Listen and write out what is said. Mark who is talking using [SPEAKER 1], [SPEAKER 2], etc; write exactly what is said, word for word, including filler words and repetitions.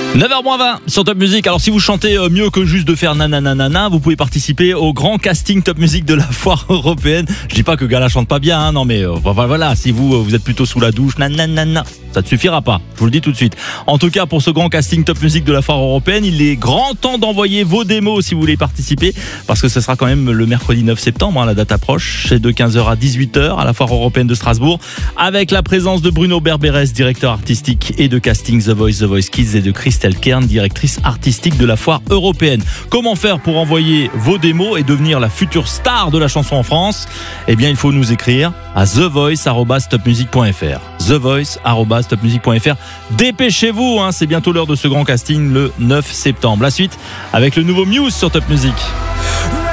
[SPEAKER 1] neuf heures moins vingt sur Top Music. Alors si vous chantez mieux que juste de faire nananana, vous pouvez participer au grand casting Top Music de la foire européenne. Je dis pas que Gala chante pas bien, hein, non mais euh, voilà, si vous vous êtes plutôt sous la douche, nananana, ça ne suffira pas, je vous le dis tout de suite. En tout cas, pour ce grand casting Top Music de la foire européenne, il est grand temps d'envoyer vos démos si vous voulez participer, parce que ce sera quand même le mercredi neuf septembre, hein, la date approche, c'est de quinze heures à dix-huit heures à la foire européenne de Strasbourg, avec la présence de Bruno Berberes, directeur artistique et de casting The Voice, The Voice Kids, et de Christelle Kern, directrice artistique de la foire européenne. Comment faire pour envoyer vos démos et devenir la future star de la chanson en France? Eh bien, il faut nous écrire à the voice arobase top music point f r. the voice arobase top music point f r. Dépêchez-vous, hein, c'est bientôt l'heure de ce grand casting le neuf septembre. La suite avec le nouveau Muse sur Top Music.